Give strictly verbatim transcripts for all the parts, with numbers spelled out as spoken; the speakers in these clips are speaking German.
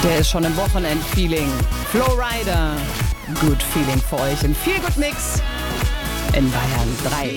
Der ist schon im Wochenend-Feeling. Flowrider, Good Feeling für euch im Feel Good Mix in Bayern drei.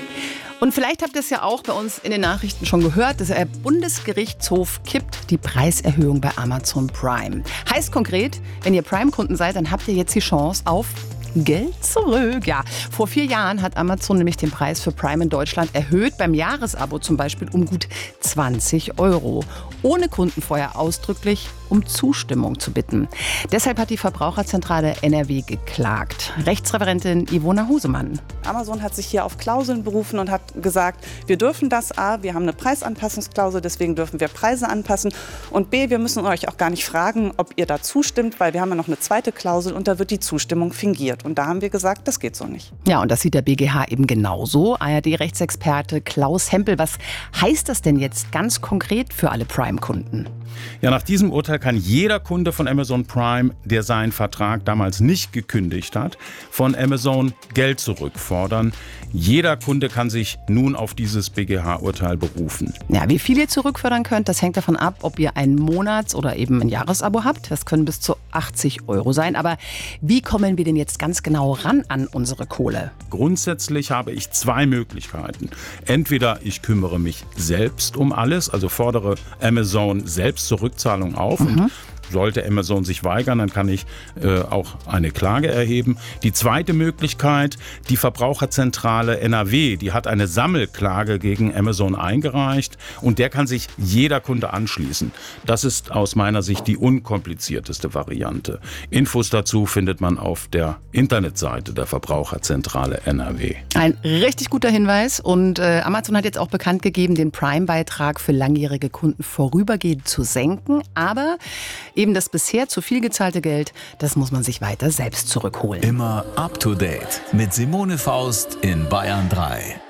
Und vielleicht habt ihr es ja auch bei uns in den Nachrichten schon gehört, der Bundesgerichtshof kippt die Preiserhöhung bei Amazon Prime. Heißt konkret, wenn ihr Prime-Kunden seid, dann habt ihr jetzt die Chance auf Geld zurück. Ja, vor vier Jahren hat Amazon nämlich den Preis für Prime in Deutschland erhöht, beim Jahresabo zum Beispiel um gut zwanzig Euro. Ohne Kunden vorher ausdrücklich um Zustimmung zu bitten. Deshalb hat die Verbraucherzentrale N R W geklagt. Rechtsreferentin Ivona Husemann. Amazon hat sich hier auf Klauseln berufen und hat gesagt, wir dürfen das A, wir haben eine Preisanpassungsklausel, deswegen dürfen wir Preise anpassen und B, wir müssen euch auch gar nicht fragen, ob ihr da zustimmt, weil wir haben ja noch eine zweite Klausel und da wird die Zustimmung fingiert. Und da haben wir gesagt, das geht so nicht. Ja, und das sieht der B G H eben genauso. A R D-Rechtsexperte Klaus Hempel, was heißt das denn jetzt ganz konkret für alle Prime-Kunden? Ja, nach diesem Urteil kann jeder Kunde von Amazon Prime, der seinen Vertrag damals nicht gekündigt hat, von Amazon Geld zurückfordern. Jeder Kunde kann sich nun auf dieses B G H-Urteil berufen. Ja, wie viel ihr zurückfördern könnt, das hängt davon ab, ob ihr ein Monats- oder eben ein Jahresabo habt. Das können bis zu achtzig Euro sein. Aber wie kommen wir denn jetzt ganz genau ran an unsere Kohle? Grundsätzlich habe ich zwei Möglichkeiten. Entweder ich kümmere mich selbst um alles, also fordere Amazon selbst zur Rückzahlung auf. Mhm. Und sollte Amazon sich weigern, dann kann ich äh, auch eine Klage erheben. Die zweite Möglichkeit, die Verbraucherzentrale N R W, die hat eine Sammelklage gegen Amazon eingereicht und der kann sich jeder Kunde anschließen. Das ist aus meiner Sicht die unkomplizierteste Variante. Infos dazu findet man auf der Internetseite der Verbraucherzentrale N R W. Ein richtig guter Hinweis und äh, Amazon hat jetzt auch bekannt gegeben, den Prime-Beitrag für langjährige Kunden vorübergehend zu senken, aber eben das bisher zu viel gezahlte Geld, das muss man sich weiter selbst zurückholen. Immer up to date mit Simone Faust in Bayern drei.